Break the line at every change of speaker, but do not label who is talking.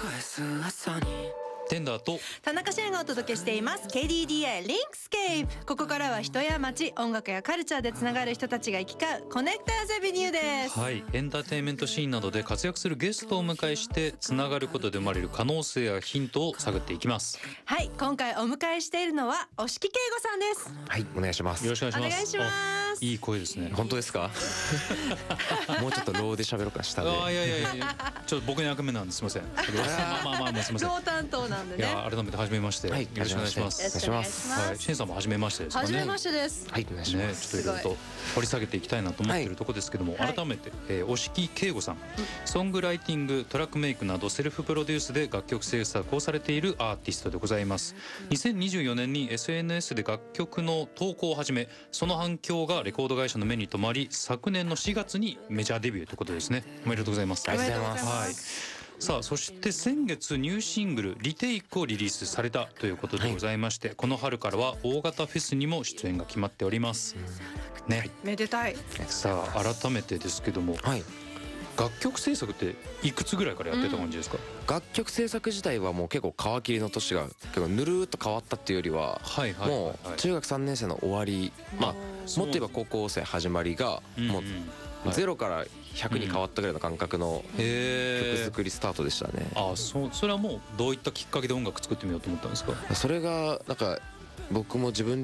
テンダーと
田中シェンがお届けしています KDDI リンクスケープ。ここからは人や街、音楽やカルチャーでつながる人たちが行き交うコネクターズアベニューです。
はい、エンターテインメントシーンなどで活躍するゲストをお迎えしてつながることで生まれる可能性やヒントを探っていきます。
はい、今回お迎えしているのは押木圭吾さんです。
はい、お願いします。
よろしくお願いします。
お願いします。
いい声ですね。
本当ですか？もうちょっとローで喋ろうか下で。
いやちょっと僕に役目なんですいません。まあすいません。
ロー担当なんでね。
いや改めて初めまして、
はい、
よろしくお願いします。
よろしくお願いします。
はい、シェンさんも初めましてですかね。
初めましてです。
はい、お願いします。
ちょっといろいろと掘り下げていきたいなと思っているところですけども、
はい
改めて、押木圭吾さん、ソングライティング、トラックメイクなどセルフプロデュースで楽曲制作をされているアーティストでございます。2024年に SNS で楽曲の投稿を始め、その反響がレコード会社の目に留まり、昨年の4月にメジャーデビューということですね。おめでとうございます。
ありがとうございます。
はい。さあ、そして先月ニューシングルリテイクをリリースされたということでございまして、この春からは大型フェスにも出演が決まっておりますね。
めでたい。
さあ改めてですけども、
はい、
楽曲制作っていくつぐらいからやってた感じですか？
楽曲制作自体はもう結構皮切りの年が結構ぬるーっと変わったっていうよりは、もう中学3年生の終わり、まあもっと言えば高校生始まりがもう0から100に変わったぐらいの感覚の曲作りスタートでしたね。
それはもうどういったきっかけで音楽作ってみようと思ったんですか？
それがなんか僕も自分